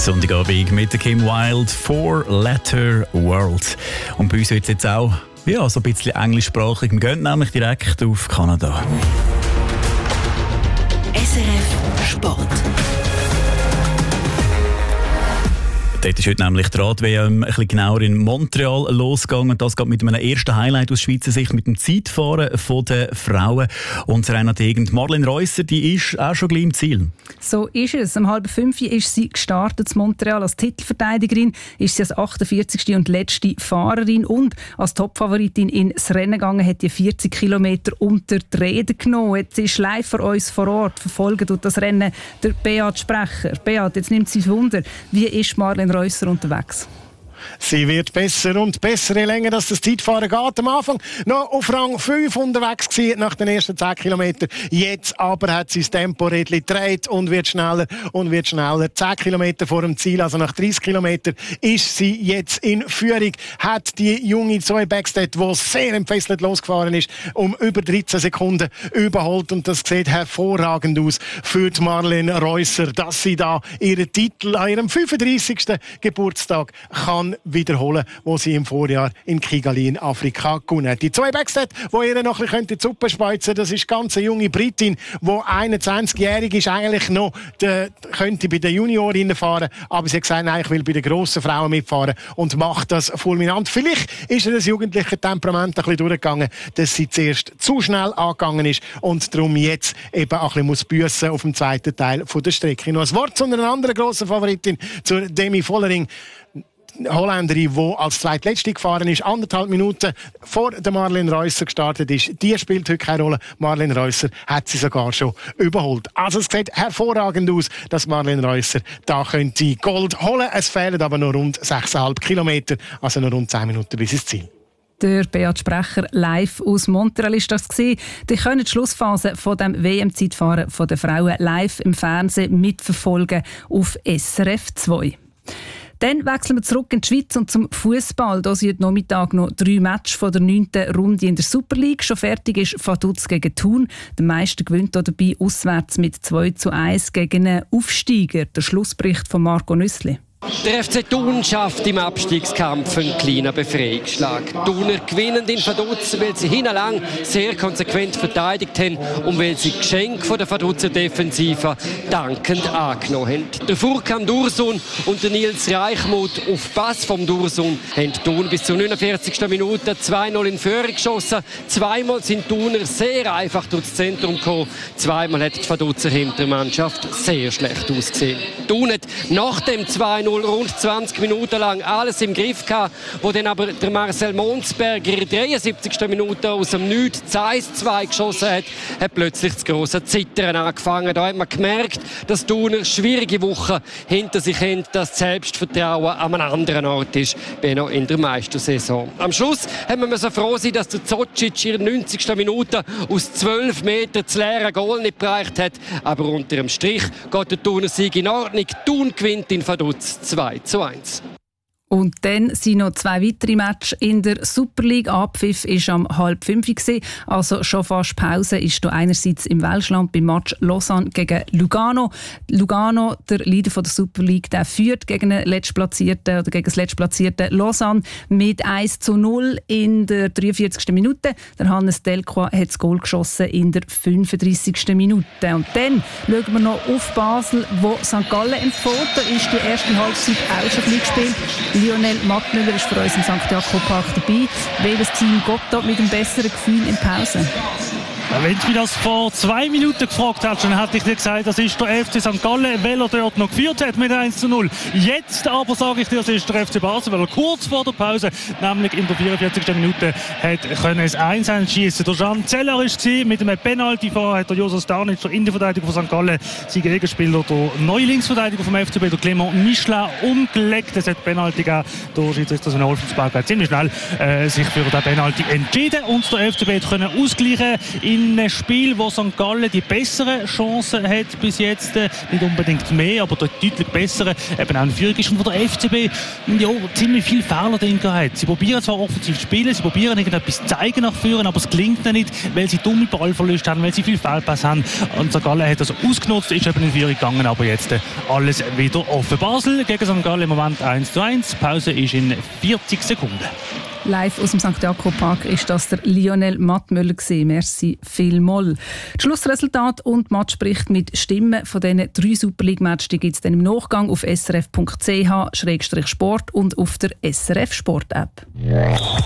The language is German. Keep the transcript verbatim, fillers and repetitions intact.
Sonntagabend mit der Kim Wilde, Four Letter World. Und bei uns wird es jetzt auch ja, so ein bisschen englischsprachig. Wir gehen nämlich direkt auf Kanada. S R F Sport. Dort ist heute nämlich die Rad-W M ein bisschen genauer in Montreal losgegangen. Das geht mit einem ersten Highlight aus Schweizer Sicht, mit dem Zeitfahren der Frauen. Unsere Gegend Marlene Reusser, die ist auch schon gleich im Ziel. So ist es. Um halb fünf ist sie gestartet in Montreal. Als Titelverteidigerin ist sie als achtundvierzigste und letzte Fahrerin und als Topfavoritin ins Rennen gegangen, hat die vierzig Kilometer unter die Räder genommen. Jetzt ist live für uns vor Ort, verfolgen durch das Rennen der Beat Sprecher. Beat, jetzt nimmt sie Wunder. Wie ist Marlene Reusser unterwegs? Sie wird besser und besser, je länger das Zeitfahren geht. Am Anfang noch auf Rang fünf unterwegs gewesen, nach den ersten zehn Kilometern. Jetzt aber hat sie das Temporädchen gedreht und wird schneller und wird schneller. zehn Kilometer vor dem Ziel, also nach dreißig Kilometern, ist sie jetzt in Führung. Hat die junge Zoe Bäckstedt, die sehr entfesselt losgefahren ist, um über dreizehn Sekunden überholt. Und das sieht hervorragend aus für die Marlene Reusser, dass sie da ihren Titel an ihrem fünfunddreißigsten Geburtstag kann wiederholen, wo sie im Vorjahr in Kigali in Afrika gewonnen hat. Die Zoe Bäckstedt, die ihr noch ein bisschen die Suppe speizen, das ist ganz eine junge Britin, die einundzwanzigjährig ist, eigentlich noch de, könnte bei den Juniorinnen fahren, aber sie hat gesagt, nein, ich will bei den grossen Frauen mitfahren und macht das fulminant. Vielleicht ist ihr das jugendliche Temperament ein bisschen durchgegangen, dass sie zuerst zu schnell angegangen ist und darum jetzt eben ein bisschen muss büssen auf dem zweiten Teil von der Strecke. Noch ein Wort zu einer anderen grossen Favoritin, zur Demi Vollering. Holländerin, die als zweitletzte gefahren ist, anderthalb Minuten vor der Marlene Reusser gestartet ist. Die spielt heute keine Rolle. Marlene Reusser hat sie sogar schon überholt. Also es sieht hervorragend aus, dass Marlene Reusser da könnte Gold holen. Es fehlen aber nur rund sechseinhalb Kilometer, also nur rund zehn Minuten bis ins Ziel. Der Beat Sprecher live aus Montreal ist das gewesen. Die können die Schlussphase von dem W M-Zeitfahren der Frauen live im Fernsehen mitverfolgen auf S R F zwei. Dann wechseln wir zurück in die Schweiz und zum Fußball. Da sind heute Nachmittag noch drei Matches von der neunten Runde in der Super League. Schon fertig ist Vaduz gegen Thun. Der Meister gewinnt hier dabei auswärts mit zwei zu eins gegen einen Aufsteiger. Der Schlussbericht von Marco Nüssli. Der F C Thun schafft im Abstiegskampf einen kleinen Befreiungsschlag. Thuner gewinnen in Vaduz, weil sie hinlang sehr konsequent verteidigt haben und weil sie Geschenk von der Vaduzer Defensive dankend angenommen haben. Der Furkan Dursun und der Nils Reichmuth auf Pass vom Dursun haben Thun bis zur neunundvierzigsten Minute zwei null in Führung geschossen. Zweimal sind Thuner sehr einfach durchs Zentrum gekommen. Zweimal hat die Vaduzer Hintermannschaft sehr schlecht ausgesehen. Thun hat nach dem zwei null rund zwanzig Minuten lang alles im Griff gehabt, wo dann aber der Marcel Monsberger in der dreiundsiebzigsten Minute aus dem Nichts das eins zu zwei geschossen hat, hat plötzlich das grosse Zittern angefangen. Da hat man gemerkt, dass Thuner schwierige Wochen hinter sich haben, dass das Selbstvertrauen an einem anderen Ort ist, wie noch in der Meistersaison. Am Schluss haben wir so froh sein, dass der Zocic in der neunzigsten Minute aus zwölf Metern das leere Goal nicht bereicht hat, aber unter dem Strich geht der Thuner Sieg in Ordnung. Thun gewinnt in Vaduz zwei zu eins. Und dann sind noch zwei weitere Matches in der Super League. Abpfiff war am halb fünf, also schon fast Pause. Ist da einerseits im Welschland beim Match Lausanne gegen Lugano. Lugano, der Leader von der Super League, der führt gegen, den Letztplatzierten, oder gegen das letztplatzierte Lausanne mit eins zu null in der dreiundvierzigsten Minute. Der Hannes Delcroix hat das Goal geschossen in der fünfunddreißigsten Minute. Und dann schauen wir noch auf Basel, wo Sankt Gallen empfohlen. Da ist die erste Halbzeit auch schon gespielt. Lionel Mattmüller ist für uns im Sankt Jakob Park dabei. Welches Team geht da mit einem besseren Gefühl in Pause? Ja, wenn du mich das vor zwei Minuten gefragt hättest, dann hätte ich dir gesagt, das ist der F C Sankt Gallen, weil er dort noch geführt hat mit eins zu null. Jetzt aber sage ich dir, das ist der F C Basel, weil er kurz vor der Pause, nämlich in der vierundvierzigsten Minute, hat können es eins eins schießen. Der Jean Zeller war mit einem Penalty vor, hat der Josef Starnitz, der Innenverteidiger von Sankt Gallen, sein Gegenspieler, der neue Linksverteidiger vom F C B, der Clément Michelin, umgelegt. Es hat Penalty gegeben. Der Schiedsrichter Sven Olfensberg hat ziemlich schnell äh, sich für den Penalty entschieden und der F C B konnte ausgleichen in in einem Spiel, wo Sankt Gallen die besseren Chancen hat bis jetzt, äh, nicht unbedingt mehr, aber deutlich bessere, eben auch in Führung ist, und wo der F C B ja, ziemlich viele Fehler drin hat. Sie probieren zwar offensiv zu spielen, sie probieren irgendetwas zu zeigen nach vorne, aber es gelingt ihnen nicht, weil sie dumme Ballverluste haben, weil sie viel Fehlpass haben. Und Sankt Gallen hat das ausgenutzt, ist eben in Führung gegangen, aber jetzt äh, alles wieder offen. Basel gegen Sankt Gallen im Moment eins zu eins. Pause ist in vierzig Sekunden. Live aus dem Sankt Jakob Park ist das der Lionel Mattmüller gewesen. Merci vielmals. Das Schlussresultat und Matchbericht mit Stimmen von diesen drei Super League-Matches gibt es dann im Nachgang auf s r f punkt c h Sport und auf der S R F Sport App.